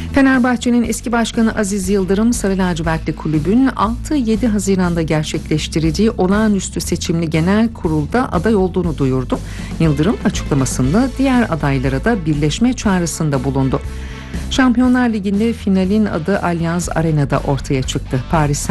Fenerbahçe'nin eski başkanı Aziz Yıldırım, Sarı Lacivertli Kulübün 6-7 Haziran'da gerçekleştireceği olağanüstü seçimli genel kurulda aday olduğunu duyurdu. Yıldırım açıklamasında diğer adaylara da birleşme çağrısında bulundu. Şampiyonlar Ligi'nde finalin adı Allianz Arena'da ortaya çıktı. Paris